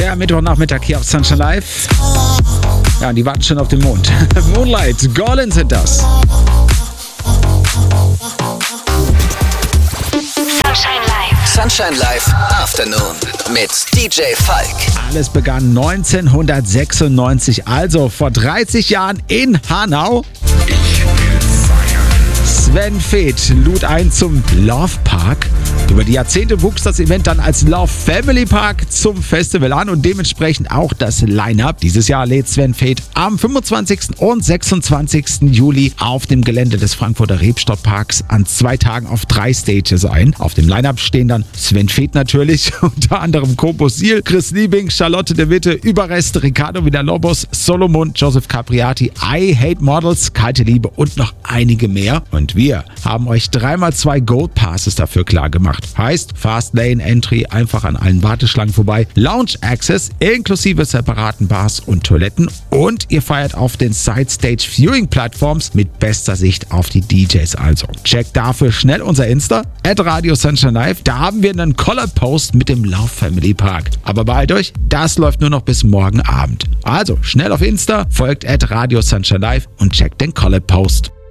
Der Mittwochnachmittag hier auf Sunshine Live. Ja, die warten schon auf den Mond. Moonlight, Gorlin sind das. Sunshine Live Afternoon mit DJ Falk. Alles begann 1996, also vor 30 Jahren in Hanau. Sven Väth lud ein zum Love Park. Über die Jahrzehnte wuchs das Event dann als Love Family Park zum Festival an und dementsprechend auch das Line-Up. Dieses Jahr lädt Sven Väth am 25. und 26. Juli auf dem Gelände des Frankfurter Rebstock-Parks an 2 Tagen auf 3 Stages ein. Auf dem Line-Up stehen dann Sven Väth natürlich, unter anderem Cobo Seal, Chris Liebing, Charlotte de Witte, Überrest, Ricardo Villalobos, Solomon, Joseph Capriati, I Hate Models, Kalte Liebe und noch einige mehr. Und wir haben euch 3x2 Gold Passes dafür klar gemacht. Heißt Fast Lane Entry einfach an allen Warteschlangen vorbei, Lounge Access inklusive separaten Bars und Toiletten und ihr feiert auf den Side Stage Viewing Plattforms mit bester Sicht auf die DJs also. Checkt dafür schnell unser Insta @Radio Sunshine Live, da haben wir einen Collab Post mit dem Love Family Park. Aber beeilt euch, das läuft nur noch bis morgen Abend. Also schnell auf Insta, folgt @Radio Sunshine Live und checkt den Collab Post.